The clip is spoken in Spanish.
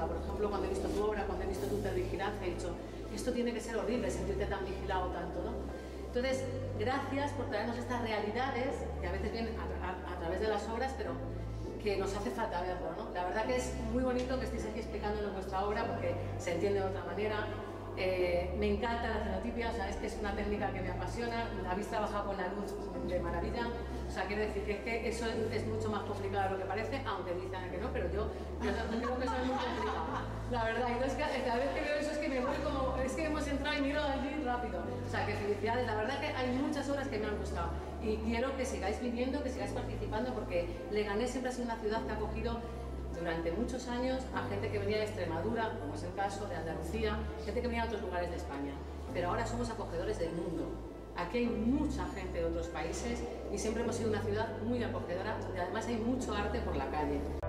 duda. Por ejemplo, cuando he visto tu obra, cuando he visto tu televigilancia, he dicho, esto tiene que ser horrible, sentirte tan vigilado tanto, ¿no? Entonces, gracias por traernos estas realidades, que a veces vienen a través de las obras, pero que nos hace falta verlo, ¿no? La verdad que es muy bonito que estéis aquí explicándolo en vuestra obra, porque se entiende de otra manera. Me encanta la cenotipia, o sea, es que es una técnica que me apasiona, la habéis trabajado con la luz de maravilla, o sea, quiero decir que eso es mucho más complicado de lo que parece, aunque dicen que no, pero yo creo que eso es muy complicado, la verdad. Entonces, cada vez que veo eso es que me voy como, es que hemos entrado y miro allí rápido, o sea, que felicidades, la verdad que hay muchas obras que me han gustado y quiero que sigáis viniendo, que sigáis participando, porque Leganés siempre ha sido una ciudad que ha acogido durante muchos años a gente que venía de Extremadura, como es el caso de Andalucía, gente que venía de otros lugares de España, pero ahora somos acogedores del mundo. Aquí hay mucha gente de otros países y siempre hemos sido una ciudad muy acogedora, donde además hay mucho arte por la calle.